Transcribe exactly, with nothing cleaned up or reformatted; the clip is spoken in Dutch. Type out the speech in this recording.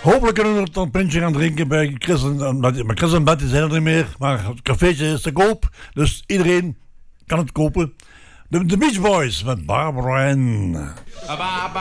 Hopelijk kunnen we er een pintje gaan drinken bij Chris en Betty. Maar Chris en Betty zijn er niet meer. Maar het cafeetje is te koop. Dus iedereen kan het kopen. De, de Beach Boys met Barbara Ann.